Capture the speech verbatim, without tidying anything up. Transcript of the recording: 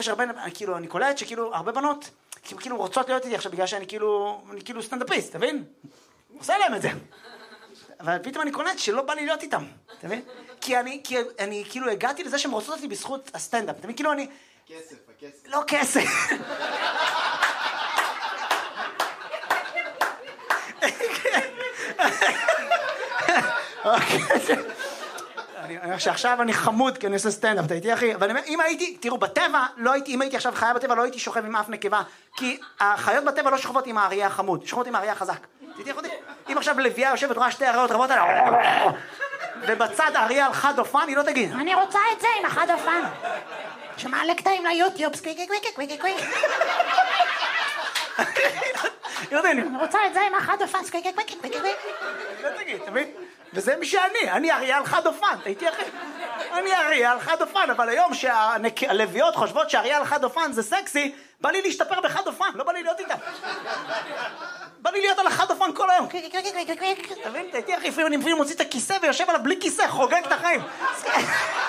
יש הרבה, כאילו, אני קולט שכאילו, הרבה בנות, כאילו, רוצות להיות איתי עכשיו, בגלל שאני כאילו, אני כאילו סטנדאפיסט, אתה מבין? עושה להם את זה. אבל פתאום אני קולט שלא בא לי להיות איתם, אתה מבין? כי אני, כי אני כאילו הגעתי לזה שהן רוצות אותי בזכות הסטנדאפ, אתה מבין? כאילו אני... כסף, הכסף. לא כסף. אני אומר שעכשיו אני חמוד כי אני עושה סטנדאפ, אתה איתי אחי? אבל אם הייתי, תראו, בטבע, לא הייתי, אם הייתי עכשיו חיה בטבע, לא הייתי שוכב עם אף נקבה, כי החיות בטבע לא שוכבות עם האריה החמוד, שוכבות עם האריה החזק. תהייתי אחותי? אם עכשיו לביאה יושבת, רואה שתי אריות רבות עליה, ובצד האריה על חד אופן, היא לא תגיד, אני רוצה את זה עם החד אופן. שמעלה קטעים ליוטיוב, סקוויקי קוויקי קוויקי קוויקי. אני רוצה את זה עם החד אופן, סקוויקי קוויקי קוויקי קוויקי. לא תגיד, אתה מבין? וזה מי שאני, אני אריה על חד אופן, הייתי אחי. אני אריה על חד אופן, אבל היום שהלוויות חושבות שאריה על חד אופן זה סקסי, בא לי להשתפר בחד אופן, לא בא לי להיות איתם. בא לי להיות על החד אופן כל היום. אתה מבין? הייתי אחי, לפעמים אני מוציא את הכיסא ויושב עליו בלי כיסא, חוגג את החיים.